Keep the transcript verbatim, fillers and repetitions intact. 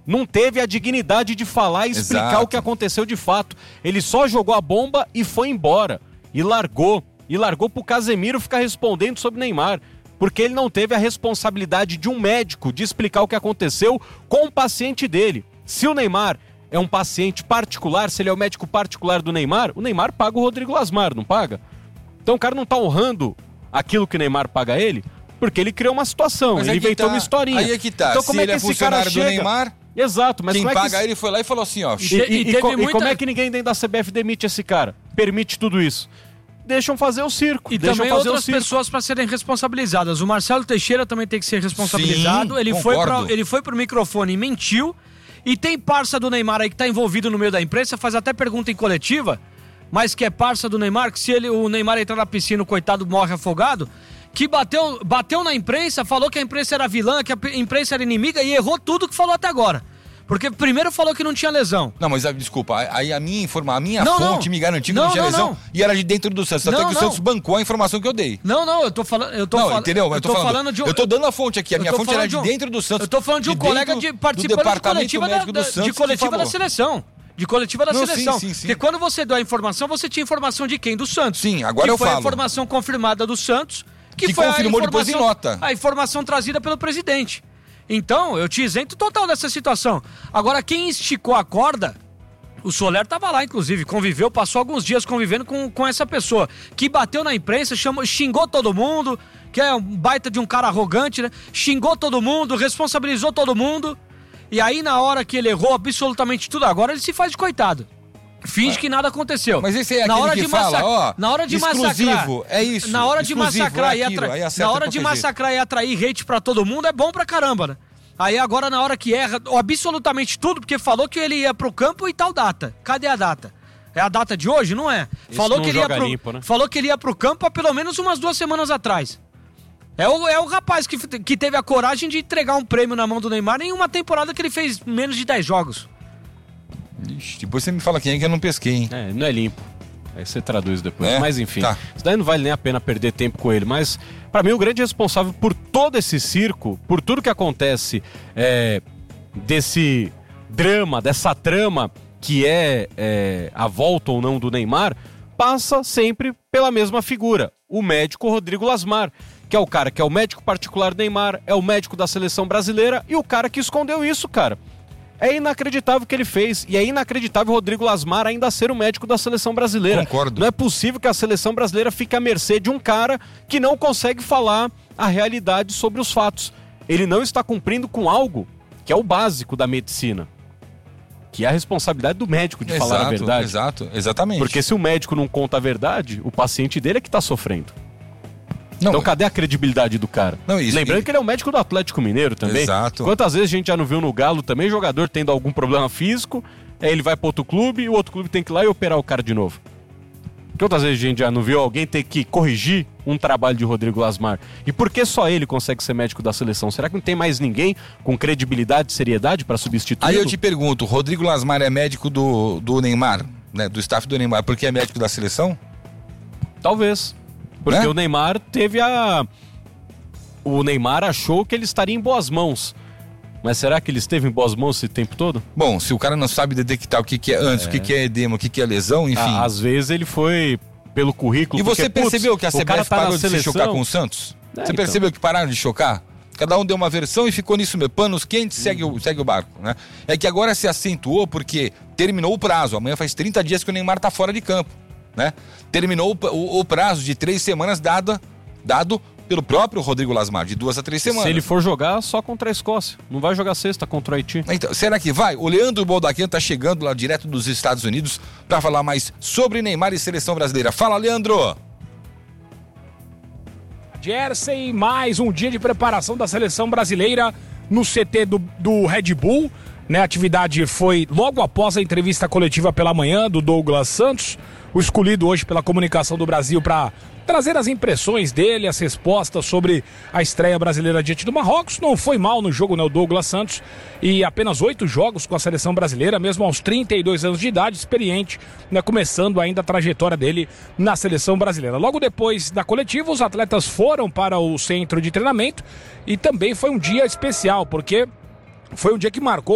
não teve a dignidade de falar e explicar Exato. o que aconteceu de fato. Ele só jogou a bomba e foi embora. E largou. E largou pro Casemiro ficar respondendo sobre Neymar. Porque ele não teve a responsabilidade de um médico de explicar o que aconteceu com o paciente dele. Se o Neymar é um paciente particular, se ele é o médico particular do Neymar, o Neymar paga o Rodrigo Lasmar, não paga? Então o cara não tá honrando aquilo que o Neymar paga a ele, porque ele criou uma situação, Mas ele é que inventou tá, uma historinha. Aí é que tá, então, se como é ele que é esse funcionário cara do chega? Neymar, Exato, mas quem como é que paga esse... ele foi lá e falou assim, ó... E, E, e, e, teve co- e muita- como é que ninguém dentro da C B F demite esse cara? Permite tudo isso? Deixam fazer o circo. E deixam também fazer outras o circo. pessoas para serem responsabilizadas. O Marcelo Teixeira também tem que ser responsabilizado. Sim, ele, foi concordo. pra, ele foi pro microfone e mentiu. E tem parça do Neymar aí que tá envolvido no meio da imprensa, faz até pergunta em coletiva, mas que é parça do Neymar, que se ele, o Neymar entrar na piscina, o coitado morre afogado, que bateu, bateu na imprensa, falou que a imprensa era vilã, que a imprensa era inimiga e errou tudo que falou até agora. Porque primeiro falou que não tinha lesão. Não, mas ah, desculpa, aí a minha, informa, a minha Não, fonte não. me garantiu que Não, não tinha não, lesão não. e era de dentro do Santos. Até Não, que o não. Santos bancou a informação que eu dei. Não, não, eu tô falando... Eu tô não, fal... entendeu? Eu tô, falando, falando de um... Eu tô dando a fonte aqui, a eu minha tô fonte era falando de um- dentro do Santos. Eu tô falando de um dentro colega de do participando de departamento coletiva, da, médico do da- Santos de, que coletiva da falou. seleção. De coletiva da Não, seleção. sim, sim, sim. Porque quando você deu a informação, você tinha informação de quem? Do Santos. Sim, agora que eu foi falo. a informação confirmada do Santos, que, Que foi confirmou a depois em informação- nota. A informação trazida pelo presidente. Então, eu te isento total dessa situação. Agora, quem esticou a corda, o Soler tava lá, inclusive, conviveu, passou alguns dias convivendo com, com essa pessoa, que bateu na imprensa, chamou, xingou todo mundo, que é um baita de um cara arrogante, né? Xingou todo mundo, responsabilizou todo mundo, e aí na hora que ele errou absolutamente tudo, agora ele se faz de coitado. Finge que nada aconteceu. Mas esse é na aquele hora que de fala, massa- ó, na hora de exclusivo, massacrar, é isso, Na hora de exclusivo, massacrar é e aquilo, atra- aí acerta na hora de qualquer jeito. massacrar e atrair hate pra todo mundo é bom pra caramba, né? Aí agora na hora que erra, absolutamente tudo, porque falou que ele ia pro campo e tal data. Cadê a data? É a data de hoje? Não é. Esse Falou não que, ele ia joga pro, limpo, né? falou que ele ia pro campo há pelo menos umas duas semanas atrás. É o, é o rapaz que, que teve a coragem de entregar um prêmio na mão do Neymar em uma temporada que ele fez menos de dez jogos. Ixi, depois você me fala quem é que eu não pesquei, hein? É, não é limpo. Aí você traduz depois. É? Mas enfim, Tá. isso daí não vale nem a pena perder tempo com ele. Mas, pra mim, o grande responsável por todo esse circo, por tudo que acontece é, desse drama, dessa trama que é, é a volta ou não do Neymar, passa sempre pela mesma figura, o médico Rodrigo Lasmar, que é o cara que é o médico particular do Neymar, é o médico da seleção brasileira e o cara que escondeu isso, cara. É inacreditável o que ele fez. E é inacreditável o Rodrigo Lasmar ainda ser o médico da seleção brasileira. Concordo. Não é possível que a seleção brasileira fique à mercê de um cara que não consegue falar a realidade sobre os fatos. Ele não está cumprindo com algo que é o básico da medicina, que é a responsabilidade do médico de Exato, falar a verdade. Exato, exatamente. Porque se o médico não conta a verdade, o paciente dele é que está sofrendo. Não, Então cadê a credibilidade do cara? Não, isso- Lembrando e- que ele é o médico do Atlético Mineiro também. Exato. Quantas vezes a gente já não viu no Galo também jogador tendo algum problema físico, aí ele vai para outro clube e o outro clube tem que ir lá e operar o cara de novo. Quantas vezes a gente já não viu alguém ter que corrigir um trabalho de Rodrigo Lasmar? E por que só ele consegue ser médico da seleção? Será que não tem mais ninguém com credibilidade e seriedade para substituir? Aí eu te pergunto, Rodrigo Lasmar é médico do, do Neymar, né? Do staff do Neymar, porque é médico da seleção? Talvez. Porque Né? o Neymar teve a... O Neymar achou que ele estaria em boas mãos. Mas será que ele esteve em boas mãos esse tempo todo? Bom, se o cara não sabe detectar o que, que é antes, o que, que é edema, o que, que é lesão, enfim. À- Às vezes ele foi pelo currículo. E você porque, putz, percebeu que a o cara C B F tá parou na de se seleção. chocar com o Santos? É, você então. percebeu que pararam de chocar? Cada um deu uma versão e ficou nisso mesmo. Panos quentes, segue, o, segue o barco, né? É que agora se acentuou porque terminou o prazo. Amanhã faz trinta dias que o Neymar tá fora de campo, né? Terminou o, o- o prazo de três semanas dado, dado pelo próprio Rodrigo Lasmar, de duas a três semanas. Se ele for jogar, só contra a Escócia. Não vai jogar sexta contra o Haiti. Então, será que vai? O Leandro Baldaquian tá chegando lá direto dos Estados Unidos para falar mais sobre Neymar e seleção brasileira. Fala, Leandro! Jersey, mais um dia de preparação da seleção brasileira no C T do, do Red Bull. Né, a atividade foi logo após a entrevista coletiva pela manhã do Douglas Santos, o escolhido hoje pela Comunicação do Brasil para trazer as impressões dele, as respostas sobre a estreia brasileira diante do Marrocos. Não foi mal no jogo, né, o Douglas Santos, e apenas oito jogos com a seleção brasileira, mesmo aos trinta e dois anos de idade, experiente, né, começando ainda a trajetória dele na seleção brasileira. Logo depois da coletiva, os atletas foram para o centro de treinamento e também foi um dia especial, porque foi um dia que marcou